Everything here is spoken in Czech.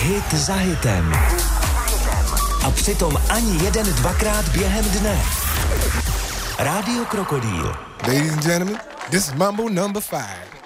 Hit za hitem. A přitom ani jeden dvakrát během dne. Rádio Krokodýl. Ladies and gentlemen, this is Mambo number 5.